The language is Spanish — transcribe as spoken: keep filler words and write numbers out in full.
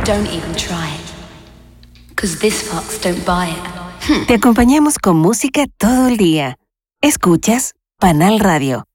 don't even try it. Cause this fucks don't buy it. Te acompañamos con música todo el día. Escuchas Panal Radio.